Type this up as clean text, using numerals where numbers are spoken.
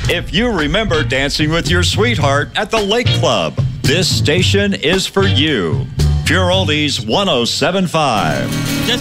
If you remember dancing with your sweetheart at the Lake Club, this station is for you. Pure Oldies 107.5. Just